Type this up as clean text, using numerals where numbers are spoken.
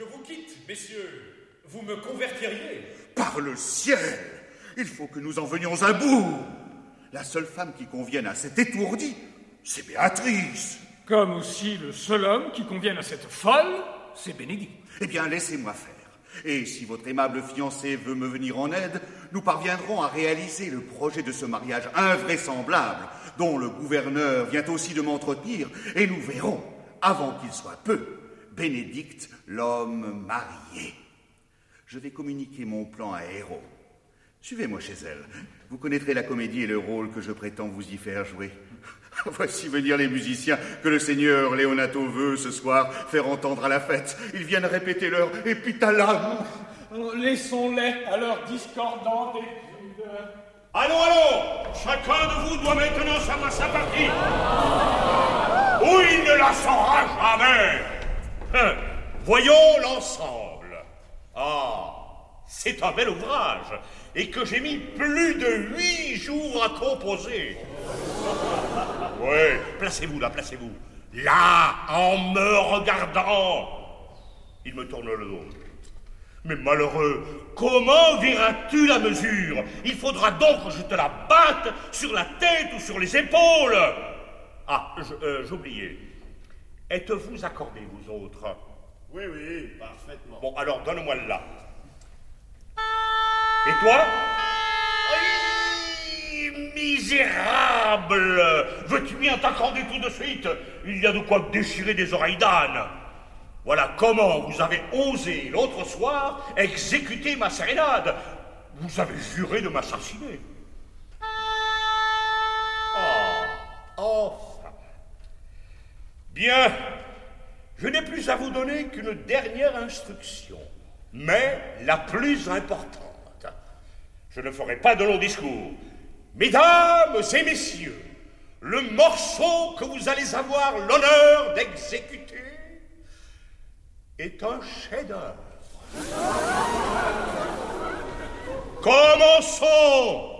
Je vous quitte, messieurs. Vous me convertiriez. Par le ciel! Il faut que nous en venions à bout. La seule femme qui convienne à cet étourdi, c'est Béatrice. Comme aussi le seul homme qui convienne à cette folle, c'est Bénédicte. Eh bien, laissez-moi faire. Et si votre aimable fiancé veut me venir en aide, nous parviendrons à réaliser le projet de ce mariage invraisemblable dont le gouverneur vient aussi de m'entretenir, et nous verrons, avant qu'il soit peu, Bénédicte, l'homme marié. Je vais communiquer mon plan à Héro. Suivez-moi chez elle. Vous connaîtrez la comédie et le rôle que je prétends vous y faire jouer. Voici venir les musiciens que le seigneur Leonato veut ce soir faire entendre à la fête. Ils viennent répéter leur épithalame. Laissons-les à leur discordante étude. Allons, chacun de vous doit maintenant savoir sa partie. Ou il ne la saura jamais. Voyons l'ensemble. Ah, c'est un bel ouvrage, et que j'ai mis plus de 8 jours à composer. Oui, placez-vous là, placez-vous. Là, en me regardant. Il me tourne le dos. Mais malheureux, comment verras-tu la mesure? Il faudra donc que je te la batte sur la tête ou sur les épaules. Ah, j'oubliais. Êtes-vous accordés, vous autres? Oui, parfaitement. Bon, alors, donne-moi le là. Et toi? Misérable! Veux-tu bien t'accorder tout de suite? Il y a de quoi déchirer des oreilles d'âne. Voilà comment vous avez osé l'autre soir exécuter ma sérénade. Vous avez juré de m'assassiner. Ah, enfin. Bien, je n'ai plus à vous donner qu'une dernière instruction, mais la plus importante. Je ne ferai pas de long discours. Mesdames et messieurs, le morceau que vous allez avoir l'honneur d'exécuter est un chef-d'œuvre. Commençons!